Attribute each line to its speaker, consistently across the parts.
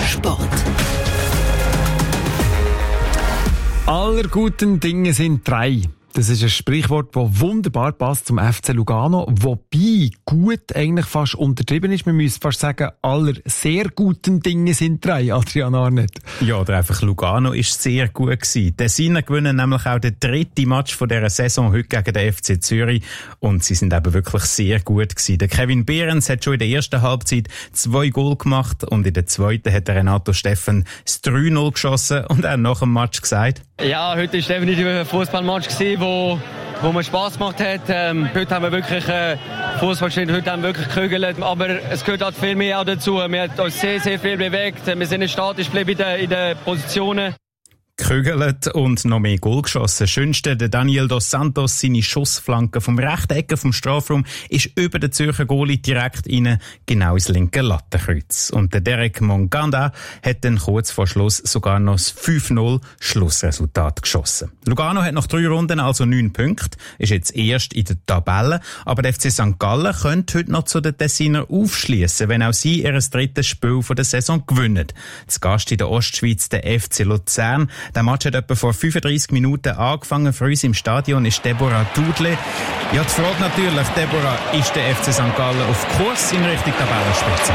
Speaker 1: Sport.
Speaker 2: Aller guten Dinge sind 3. Das ist ein Sprichwort, das wunderbar passt zum FC Lugano, wobei gut eigentlich fast untertrieben ist. Man müsste fast sagen, aller sehr guten Dinge sind 3, Adrian Arnett.
Speaker 3: Ja, oder einfach Lugano ist sehr gut gewesen. Die Tessiner gewinnen nämlich auch den 3. Match von dieser Saison heute gegen den FC Zürich und sie sind eben wirklich sehr gut gewesen. Der Kevin Behrens hat schon in der ersten Halbzeit 2 Goal gemacht und in der zweiten hat der Renato Steffen das 3-0 geschossen und er hat nach dem Match gesagt:
Speaker 4: Ja, heute war definitiv ein Fußballmatch gewesen, wo mir Spass gemacht hat. Heute haben wir wirklich Fußball gespielt, heute haben wir wirklich gekügelt, aber es gehört halt viel mehr auch dazu. Wir haben uns sehr, sehr viel bewegt, wir sind nicht statisch geblieben in den Positionen.
Speaker 3: Gekügelt und noch mehr Goal geschossen. Schönste, der Daniel dos Santos, seine Schussflanke vom rechten Ecke vom Strafraum ist über den Zürcher Goalie direkt rein, genau ins linke Lattenkreuz. Und der Derek Monganda hat dann kurz vor Schluss sogar noch das 5-0 Schlussresultat geschossen. Lugano hat nach 3 Runden also 9 Punkte, ist jetzt erst in der Tabelle, aber der FC St. Gallen könnte heute noch zu den Tessinern aufschliessen, wenn auch sie ihr 3. Spiel von der Saison gewinnen. Zu Gast in der Ostschweiz der FC Luzern. Der Match hat etwa vor 35 Minuten angefangen. Für uns im Stadion ist Deborah Dudle. Ja, die Frage natürlich, Deborah, ist der FC St. Gallen auf Kurs in Richtung Tabellenspitze?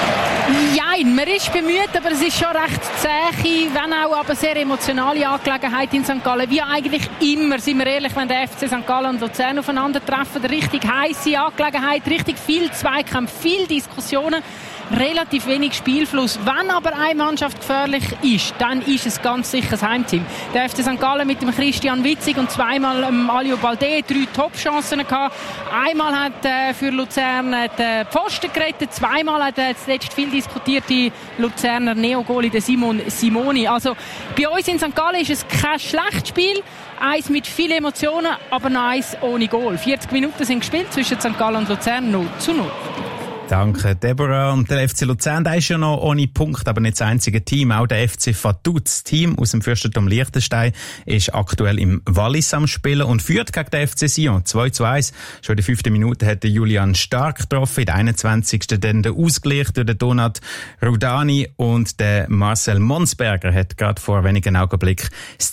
Speaker 5: Nein, man ist bemüht, aber es ist schon recht zähe, wenn auch aber sehr emotionale Angelegenheit in St. Gallen. Wie eigentlich immer, sind wir ehrlich, wenn der FC St. Gallen und Luzern aufeinandertreffen. Richtig heisse Angelegenheit, richtig viel Zweikampf, viel Diskussionen. Relativ wenig Spielfluss. Wenn aber eine Mannschaft gefährlich ist, dann ist es ganz sicher das Heimteam. Der FC St. Gallen mit dem Christian Witzig und zweimal Alio Baldé 3 Top-Chancen gehabt. Einmal hat für Luzern den Pfosten gerettet, zweimal hat zuletzt viel diskutierte Luzerner Neogoli, der Simon Simoni. Also bei uns in St. Gallen ist es kein schlechtes Spiel. Eins mit vielen Emotionen, aber noch eins ohne Goal. 40 Minuten sind gespielt zwischen St. Gallen und Luzern 0-0.
Speaker 3: Danke, Deborah. Und der FC Luzern, der ist ja noch ohne Punkt, aber nicht das einzige Team. Auch der FC Vaduz, das Team aus dem Fürstentum Liechtenstein, ist aktuell im Wallis am Spielen und führt gegen den FC Sion 2-1. Schon in der 5. Minute hat der Julian Stark getroffen, in der 21. dann der Ausgleich durch den Donat Rudani und der Marcel Monsberger hat gerade vor wenigen Augenblicken das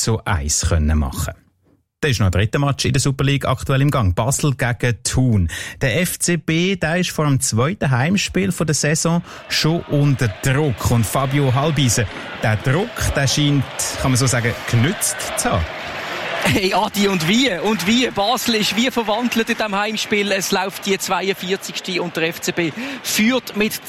Speaker 3: 2-1 können machen. Da ist noch der 3. Match in der Super League aktuell im Gang. Basel gegen Thun. Der FCB, der ist vor dem 2. Heimspiel von der Saison schon unter Druck. Und Fabio Halbise, der Druck, der scheint, kann man so sagen, genützt zu haben.
Speaker 6: Hey Adi, und wie? Basel ist wie verwandelt in diesem Heimspiel. Es läuft die 42. und der FCB führt mit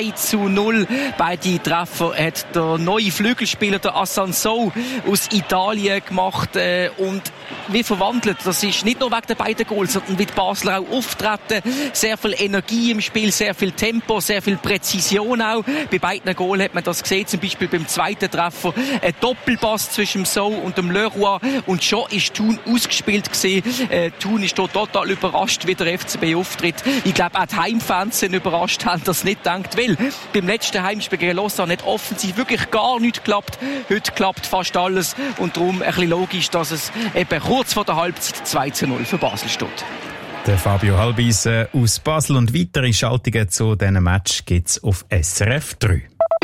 Speaker 6: 2-0. Beide Treffer hat der neue Flügelspieler, der Asansou aus Italien gemacht. Und wie verwandelt, das ist nicht nur wegen der beiden Goals, sondern wie die Basler auch auftreten. Sehr viel Energie im Spiel, sehr viel Tempo, sehr viel Präzision auch. Bei beiden Goals hat man das gesehen, zum Beispiel beim 2. Treffer. Ein Doppelpass zwischen dem Sou und dem Leroy und schon ist Thun ausgespielt gewesen. Thun ist dort total überrascht, wie der FCB auftritt. Ich glaube, auch die Heimfans sind überrascht, haben das nicht gedacht, weil beim letzten Heimspiel gegen Lausanne hat offensiv wirklich gar nichts geklappt. Heute klappt fast alles und darum ein bisschen logisch, dass es eben kurz vor der Halbzeit 2-0 für Basel steht.
Speaker 3: Der Fabio Halbise aus Basel und weitere Schaltungen zu diesem Match gibt's auf SRF 3.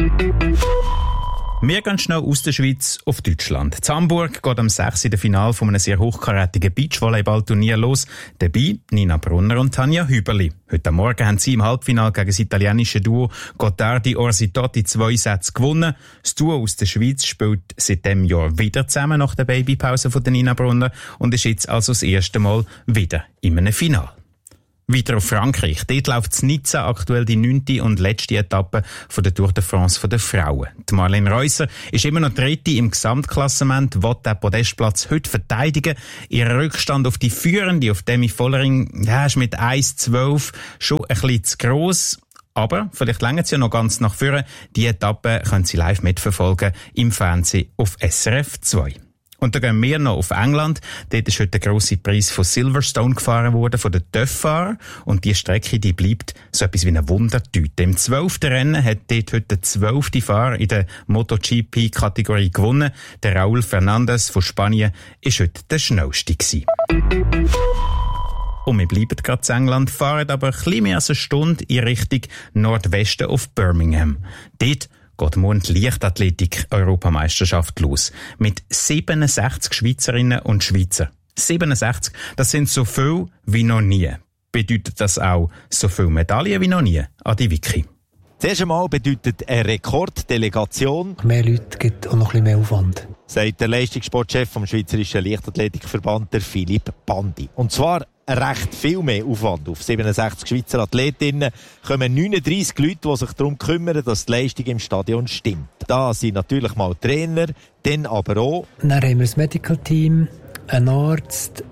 Speaker 3: Wir gehen schnell aus der Schweiz auf Deutschland. In Hamburg geht am 6. in der Finale von einem sehr hochkarätigen Beachvolleyball-Turnier los. Dabei Nina Brunner und Tanja Hüberli. Heute Morgen haben sie im Halbfinale gegen das italienische Duo Gottardi-Orsitotti 2 Sätze gewonnen. Das Duo aus der Schweiz spielt seit dem Jahr wieder zusammen nach der Babypause von der Nina Brunner und ist jetzt also das erste Mal wieder in einem Finale. Weiter auf Frankreich. Dort läuft in Nizza aktuell die 9. und letzte Etappe von der Tour de France der Frauen. Die Marlene Reusser ist immer noch 3. im Gesamtklassement, will den Podestplatz heute verteidigen. Ihr Rückstand auf die Führende, auf Demi Vollering, ist mit 1,12 schon ein bisschen zu gross. Aber vielleicht längert es ja noch ganz nach vorne. Die Etappe können Sie live mitverfolgen im Fernsehen auf SRF 2. Und dann gehen wir noch auf England. Dort ist heute der grosse Preis von Silverstone gefahren worden, von den Töfffahrer. Und die Strecke, die bleibt so etwas wie eine Wundertüte. Im 12. Rennen hat dort heute der 12. Fahrer in der MotoGP-Kategorie gewonnen. Der Raúl Fernández von Spanien ist heute der schnellste gewesen. Und wir bleiben gerade in England, fahren aber ein bisschen mehr als eine Stunde in Richtung Nordwesten auf Birmingham. Dort geht morgen die Leichtathletik-Europameisterschaft los. Mit 67 Schweizerinnen und Schweizer. 67, das sind so viel wie noch nie. Bedeutet das auch so viele Medaillen wie noch nie? Adi Vicky.
Speaker 1: Zuerst einmal bedeutet eine Rekorddelegation
Speaker 7: mehr Leute gibt auch noch ein bisschen mehr Aufwand,
Speaker 1: sagt der Leistungssportchef vom Schweizerischen Leichtathletikverband, der Philipp Bandi. Und zwar recht viel mehr Aufwand. Auf 67 Schweizer Athletinnen kommen 39 Leute, die sich darum kümmern, dass die Leistung im Stadion stimmt. Da sind natürlich mal Trainer, dann aber auch...
Speaker 7: Dann haben wir das Medical Team, einen Arzt,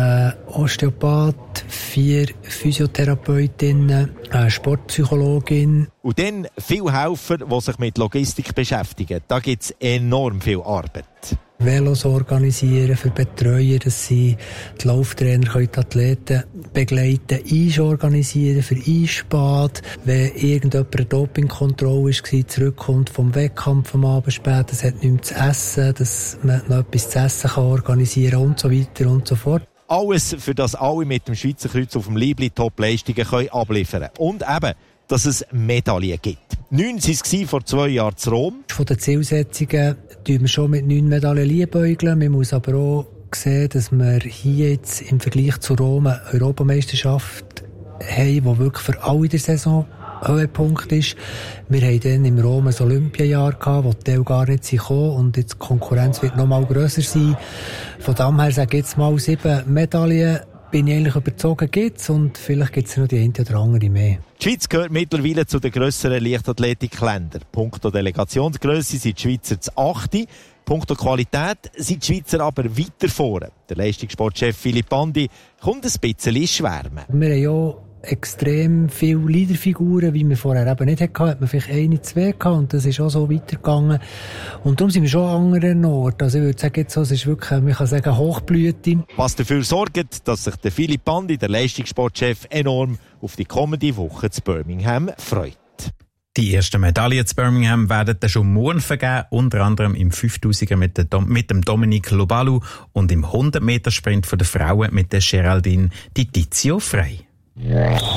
Speaker 7: Osteopath, 4 Physiotherapeutinnen, eine Sportpsychologin.
Speaker 1: Und dann viele Helfer, die sich mit Logistik beschäftigen. Da gibt es enorm viel Arbeit.
Speaker 7: Velos organisieren für Betreuer, dass sie die Lauftrainer die Athleten begleiten, Eis organisieren für Eisbad. Wenn irgendjemand eine Dopingkontrolle war, zurückkommt vom Wettkampf am Abend spät, es hat nichts zu essen, dass man noch etwas zu essen kann organisieren und so weiter und so fort.
Speaker 1: Alles, für das alle mit dem Schweizer Kreuz auf dem Liebli Top-Leistungen abliefern können. Und eben, dass es Medaillen gibt. 9 waren es vor 2 Jahren zu Rom.
Speaker 7: Von den Zielsetzungen tun wir schon mit 9 Medaillen liebäugeln. Man muss aber auch sehen, dass wir hier jetzt im Vergleich zu Rom eine Europameisterschaft haben, die wirklich für alle in der Saison Höhepunkt ist. Wir haben dann im Rom ein Olympiajahr gehabt, wo die Teil gar nicht gekommen und jetzt die Konkurrenz wird noch mal grösser sein. Von dem her sage ich jetzt mal 7 Medaillen. Bin ich eigentlich überzogen, gibt's und vielleicht gibt's noch die eine oder andere mehr.
Speaker 1: Die Schweiz gehört mittlerweile zu den grösseren Leichtathletikländern. Punkto Delegationsgrösse sind die Schweizer das 8. Punkto Qualität sind die Schweizer aber weiter vorne. Der Leistungssportchef Philipp Bandi kommt ein bisschen schwärmen.
Speaker 7: Wir haben ja extrem viele Leaderfiguren, wie wir vorher eben nicht hatten. Hat man vielleicht 1, 2 gehabt und das ist auch so weitergegangen. Und darum sind wir schon an anderen Orten. Also ich würde sagen, jetzt so, es ist wirklich, man kann sagen, Hochblüte.
Speaker 1: Was dafür sorgt, dass sich der Philipp Bandi, der Leistungssportchef, enorm auf die kommende Woche zu Birmingham freut.
Speaker 3: Die ersten Medaillen zu Birmingham werden dann schon morgen vergeben, unter anderem im 5000er mit dem Dominic Lobalu und im 100-Meter-Sprint der Frauen mit der Geraldine Di Tizio Frey.